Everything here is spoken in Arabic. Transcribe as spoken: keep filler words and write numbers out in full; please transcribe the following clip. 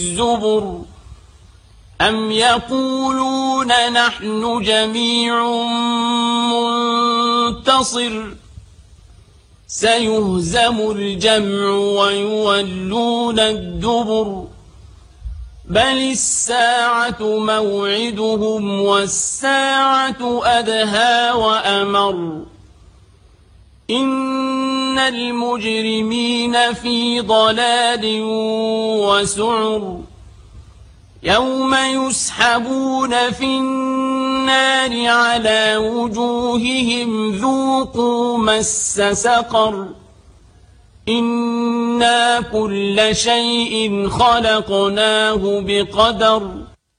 الزبر أم يقولون نحن جميع منتصر سيهزم الجمع ويولون الدبر بل الساعة موعدهم والساعة أدهى وأمر إن المجرمين في ضلال وسعر يوم يسحبون في النار على وجوههم ذوقوا مس سقر إنا كل شيء خلقناه بقدر